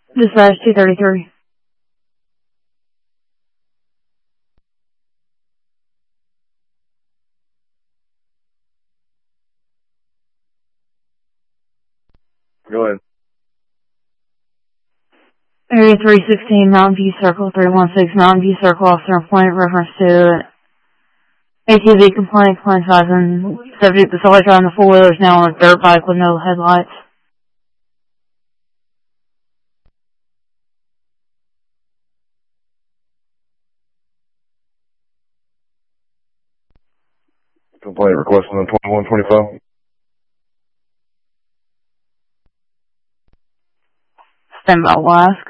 Dispatch 233. Go ahead. Area 316, Mountain View Circle, 316, Mountain View Circle, officer employment reference to ATV complaint, claim size, and subject that's always driving the four-wheeler is now on a dirt bike with no headlights. Complaint request on 2125. Stand by, will ask.